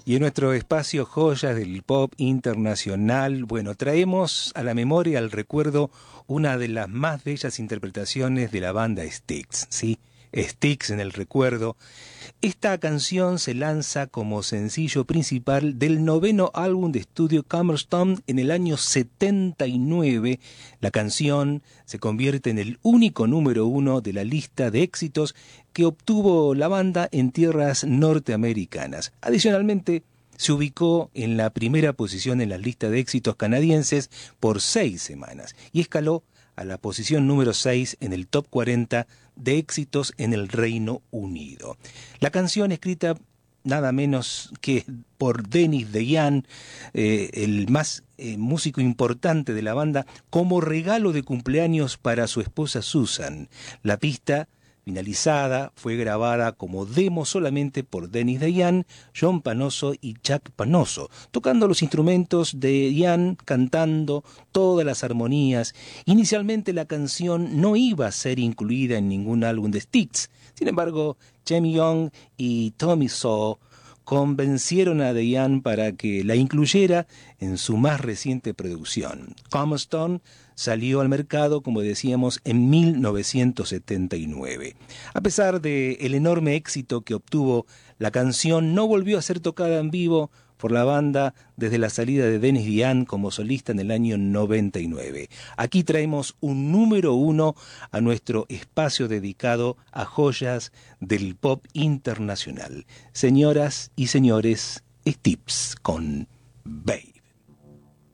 Y en nuestro espacio Joyas del Pop Internacional, bueno, traemos a la memoria, al recuerdo, una de las más bellas interpretaciones de la banda Styx, ¿sí? Styx en el recuerdo. Esta canción se lanza como sencillo principal del 9º álbum de estudio Hammerstone en el año 79. La canción se convierte en el único número 1 de la lista de éxitos que obtuvo la banda en tierras norteamericanas. Adicionalmente, se ubicó en la primera posición en la lista de éxitos canadienses por 6 semanas y escaló a la posición número 6 en el top 40 de éxitos en el Reino Unido. La canción, escrita nada menos que por Dennis DeYoung, el más músico importante de la banda, como regalo de cumpleaños para su esposa Susan. La pista finalizada fue grabada como demo solamente por Dennis DeYoung, John Panoso y Chuck Panoso, tocando los instrumentos de DeYoung, cantando todas las armonías. Inicialmente la canción no iba a ser incluida en ningún álbum de Styx. Sin embargo, Jamie Young y Tommy Shaw convencieron a DeYoung para que la incluyera en su más reciente producción. Hammerstone salió al mercado, como decíamos, en 1979. A pesar del enorme éxito que obtuvo, la canción no volvió a ser tocada en vivo por la banda desde la salida de Dennis DeYoung como solista en el año 99. Aquí traemos un número 1 a nuestro espacio dedicado a joyas del pop internacional. Señoras y señores, Styx con Babe.